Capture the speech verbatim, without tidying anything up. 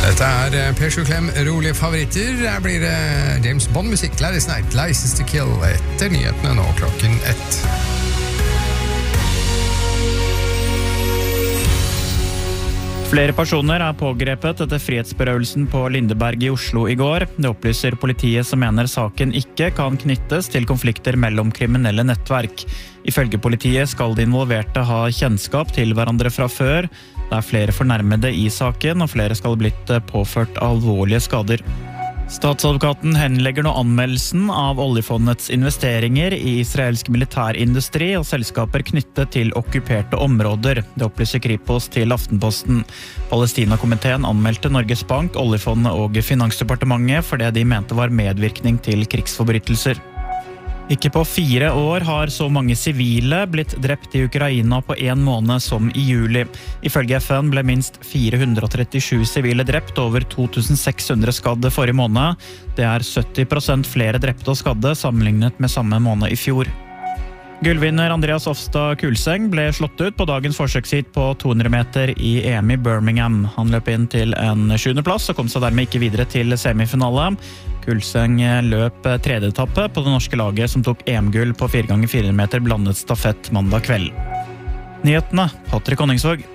Dette er Per Sjuklem, rolige favoritter. Her blir det James Bond-musikk, Gladys Knight, License to Kill, etter nyhetene nå klokken ett. Flere personer er pågrepet etter frihetsberøvelsen på Lindeberg i Oslo i går. Det opplyser politiet som mener saken ikke kan knyttes til konflikter mellom kriminelle nettverk. Ifølge politiet skal de involverte ha kjennskap til hverandre fra før. Det er flere fornærmede i saken, og flere skal ha blitt påført alvorlige skader. Statsadvokaten henlegger nå anmeldelsen av oljefondets investeringer i israelsk militærindustri og selskaper knyttet til okkuperte områder. Det opplyser Kripos til Aftenposten. Palestina-komiteen anmeldte Norges Bank, oljefondet og Finansdepartementet for det de mente var medvirkning til krigsforbrytelser. Ikke på fire år har så mange sivile blitt drept i Ukraina på en måned som i juli. Ifølge F N ble minst fire hundre og trettisju sivile drept, over to tusen seks hundre skadde forrige måned. Det er sytti prosent flere drepte og skadde sammenlignet med samme måned i fjor. Gullvinner Andreas Ofstad Kulseng ble slått ut på dagens forsøksheat på to hundre meter i E M i Birmingham. Han løp inn til en sjuende plass og kom seg dermed ikke videre til semifinale. Kulseng løp tredje etappe på det norske laget som tok E M-gull på fire ganger fire hundre meter blandet stafett mandag kveld. Nyhetene, Patrick Honningsvåg.